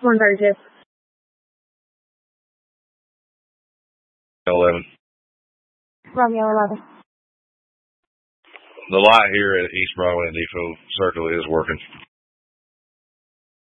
132. 11. Romeo 11. The light here at East Broadway Depot Circle is working.